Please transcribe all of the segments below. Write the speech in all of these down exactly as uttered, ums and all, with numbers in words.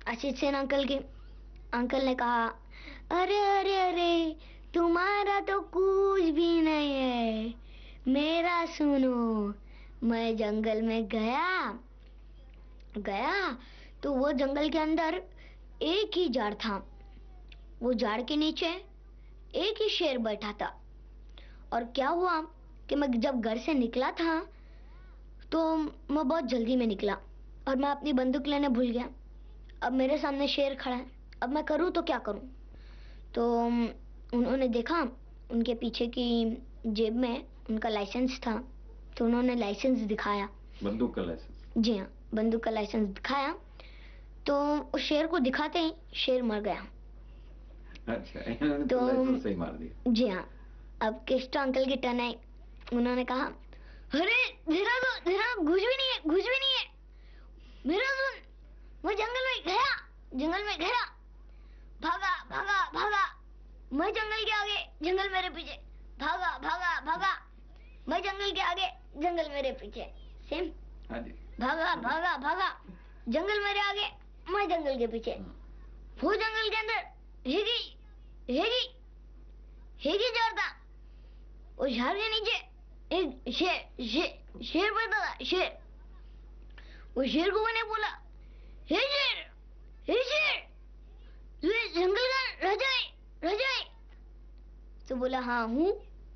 आशीष Sen uncle की। Uncle ने कहा, अरे अरे अरे तुम्हारा तो कुछ भी नहीं है, मेरा सुनो। मैं जंगल में गया गया तो वो जंगल के अंदर एक ही झाड़ था। वो झाड़ के नीचे एक ही शेर बैठा था। और क्या हुआ कि मैं जब घर से निकला था तो मैं बहुत जल्दी में निकला और मैं अपनी बंदूक लेने भूल गया। अब मेरे सामने शेर खड़ा है, अब मैं करूं तो क्या करूं। तो उन्होंने देखा, उनके पीछे की जेब में उनका लाइसेंस था, तो उन्होंने लाइसेंस दिखाया, बंदूक का लाइसेंस। जी हाँ, बंदूक का लाइसेंस दिखाया। तो उस शेर को दिखाते ही शेर मर गया। अच्छा, इन्होंने तो लाइसेंस से ही मार दिया। जी हाँ। अब केस्टो अंकल की टर्न आई। उन्होंने कहा, अरे जरा तो जरा कुछ भी नहीं है, कुछ भी नहीं है, मेरा सुन। मैं जंगल में गया, जंगल में गया, भागा भागा भागा, मैं जंगल के आगे, जंगल मेरे पीछे, भागा भागा भागा, मैं जंगल के आगे, जंगल मेरे पीछे। सेम। हाँ जी। भागा भागा भागा, जंगल मेरे आगे, मैं जंगल के पीछे। वो जंगल के अंदर हेगी हेगी हेगी झाड़ था। उस झाड़ के नीचे एक शेर शेर शेर बैठा था, शेर। उस शेर को मैंने बोला, हे शेर, हे शेर, तू इस जंगल का राजा है, राजा है? तो बोला, हाँ हूँ।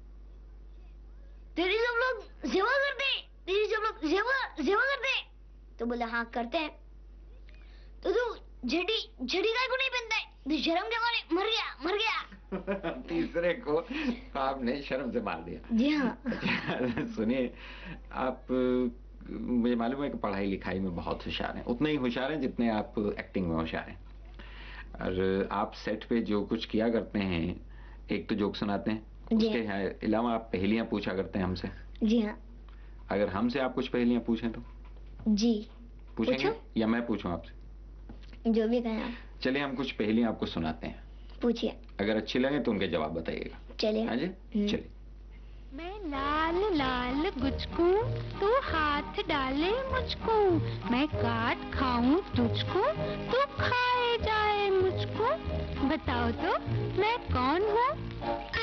तेरी सब लोग सेवा करते हैं, तेरी सब लोग सेवा सेवा करते हैं? तो बोला, हाँ करते हैं। तो तू झड़ी झड़ी काय को नहीं पहनता है? तो शर्म के मारे मर गया, मर गया। तीसरे को आपने शर्म से मार दिया। जी हाँ। सुनिए, आप, मुझे मालूम है कि पढ़ाई लिखाई में बहुत होशियार हैं, उतने ही होशियार हैं जितने आप एक्टिंग में होशियार हैं। और आप सेट पे जो कुछ किया करते हैं, एक तो जोक सुनाते हैं, उसके अलावा आप पहेलियां पूछा करते हैं हमसे। जी हाँ। अगर हमसे आप कुछ पहेलियां पूछें तो? जी पूछेंगे या मैं पूछूं आपसे? जो भी कहें आप। चलिए हम कुछ पहेलियां आपको सुनाते हैं, पूछिए। अगर अच्छी लगे तो उनके जवाब बताइएगा। चलिए। हाँ जी, चलिए। मैं लाल लाल गुचकू, तू हाथ डाले मुझको, मैं काट खाऊं तुझको, तू खाए जाए मुझको, बताओ तो मैं कौन हूँ?